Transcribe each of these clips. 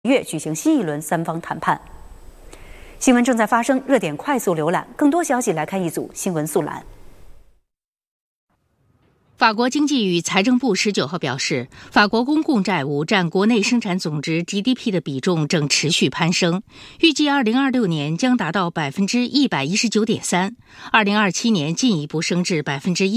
月举行新一轮三方谈判。新闻正在发生，热点快速浏览，更多消息来看一组新闻速览。 法国经济与财政部19号表示，法国公共债务占国内生产总值 GDP 的比重正持续攀升，预计2026年将达到 119.3%， 2027年进一步升至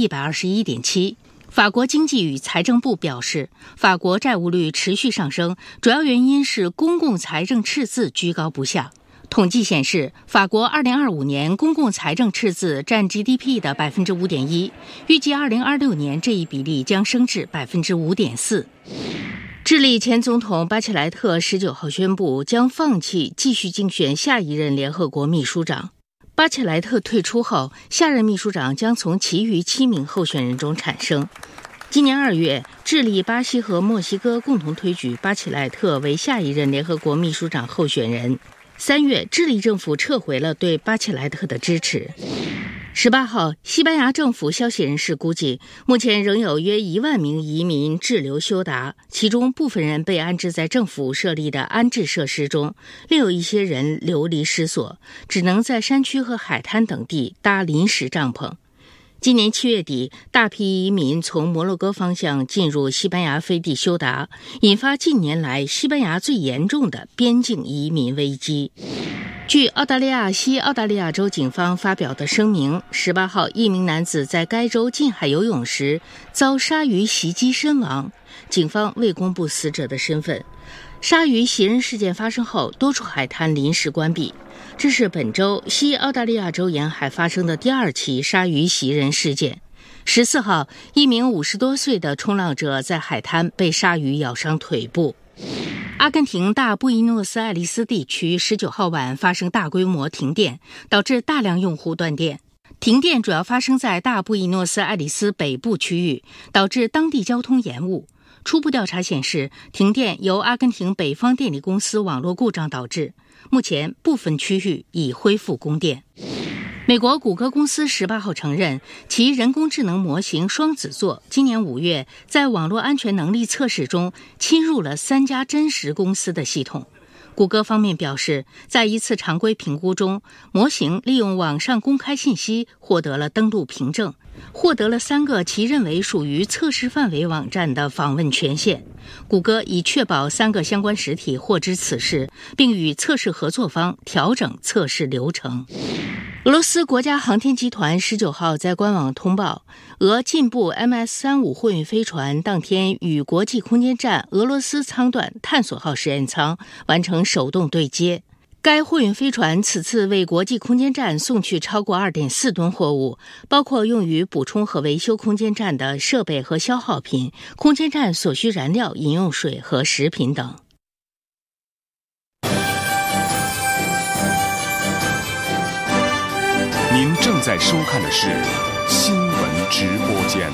121.7%。法国经济与财政部表示，法国债务率持续上升，主要原因是公共财政赤字居高不下。统计显示，法国2025年公共财政赤字占 GDP 的 5.1%， 预计2026年这一比例将升至 5.4%。智利前总统巴切莱特19号宣布将放弃继续竞选下一任联合国秘书长。巴切莱特退出后，下任秘书长将从其余7名候选人中产生。今年2月，智利、巴西和墨西哥共同推举巴切莱特为下一任联合国秘书长候选人。3月，智利政府撤回了对巴切莱特的支持。18号，西班牙政府消息人士估计，目前仍有约1万名移民滞留休达，其中部分人被安置在政府设立的安置设施中，另有一些人流离失所，只能在山区和海滩等地搭临时帐篷。今年7月底，大批移民从摩洛哥方向进入西班牙飞地休达，引发近年来西班牙最严重的边境移民危机。据澳大利亚西澳大利亚州警方发表的声明，18号，一名男子在该州近海游泳时遭鲨鱼袭击身亡，警方未公布死者的身份。鲨鱼袭人事件发生后，多处海滩临时关闭。这是本周西澳大利亚州沿海发生的第2起鲨鱼袭人事件。14号，一名50多岁的冲浪者在海滩被鲨鱼咬伤腿部。阿根廷大布宜诺斯艾利斯地区19号晚发生大规模停电，导致大量用户断电。停电主要发生在大布宜诺斯艾利斯北部区域，导致当地交通延误。初步调查显示，停电由阿根廷北方电力公司网络故障导致。目前部分区域已恢复供电。美国谷歌公司18号承认，其人工智能模型双子座今年5月在网络安全能力测试中侵入了3家真实公司的系统。谷歌方面表示，在一次常规评估中，模型利用网上公开信息获得了登录凭证，获得了3个其认为属于测试范围网站的访问权限。谷歌已确保3个相关实体获知此事，并与测试合作方调整测试流程。俄罗斯国家航天集团19号在官网通报，俄进步 MS-35 货运飞船当天与国际空间站俄罗斯舱段探索号实验舱完成手动对接。该货运飞船此次为国际空间站送去超过 2.4 吨货物，包括用于补充和维修空间站的设备和消耗品、空间站所需燃料、饮用水和食品等。 您正在收看的是新闻直播间。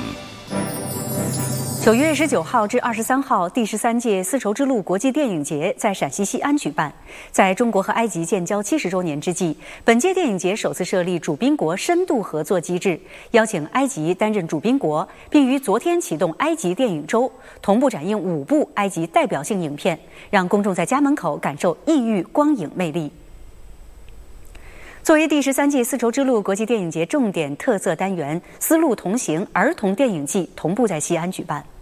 9月19号至23号，第13届丝绸之路国际电影节在陕西西安举办。在中国和埃及建交70周年之际，本届电影节首次设立主宾国深度合作机制，邀请埃及担任主宾国，并于昨天启动埃及电影周，同步展映5部埃及代表性影片，让公众在家门口感受异域光影魅力。作为第13届丝绸之路国际电影节重点特色单元“丝路同行”儿童电影季同步在西安举办。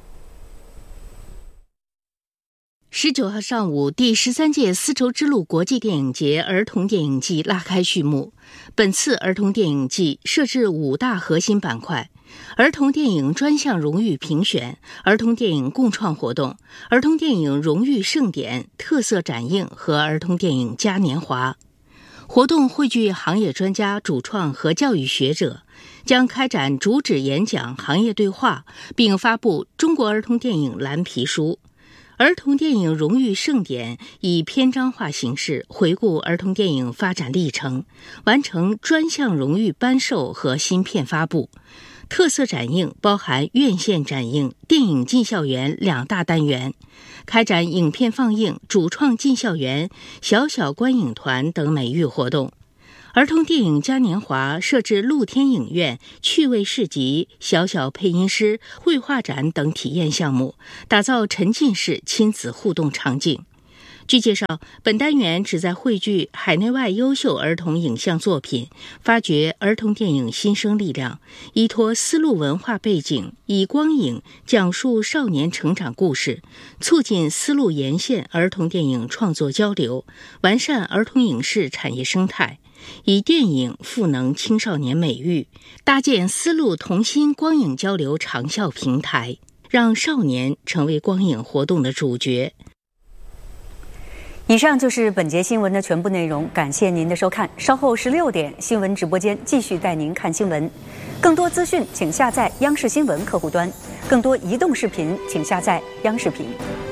19号上午，第13届丝绸之路国际电影节儿童电影季拉开序幕。本次儿童电影季设置5大核心板块：儿童电影专项荣誉评选、儿童电影共创活动、儿童电影荣誉盛典、特色展映和儿童电影嘉年华。活动汇聚行业专家、主创和教育学者，将开展主旨演讲、行业对话，并发布中国儿童电影蓝皮书。儿童电影荣誉盛典以篇章化形式回顾儿童电影发展历程，完成专项荣誉颁授和新片发布。特色展映包含院线展映、电影进校园2大单元，开展影片放映、主创进校园、小小观影团等美育活动。儿童电影嘉年华设置露天影院、趣味市集、小小配音师、绘画展等体验项目，打造沉浸式亲子互动场景。 据介绍，本单元旨在汇聚海内外优秀儿童影像作品，发掘儿童电影新生力量，依托丝路文化背景，以光影讲述少年成长故事，促进丝路沿线儿童电影创作交流，完善儿童影视产业生态，以电影赋能青少年美育，搭建丝路童心光影交流长效平台，让少年成为光影活动的主角。 以上就是本节新闻的全部内容，感谢您的收看。稍后16点，新闻直播间继续带您看新闻。更多资讯请下载央视新闻客户端，更多移动视频请下载央视频。